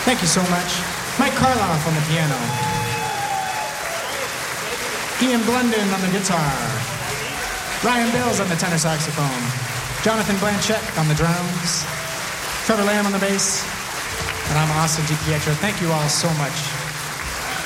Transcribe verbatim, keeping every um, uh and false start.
Thank you so much. Mike Karloff on the piano. Ian Blunden on the guitar. Ryan Bills on the tenor saxophone. Jonathan Blanchett on the drums. Trevor Lamb on the bass. And I'm Austin DiPietro. Thank you all so much.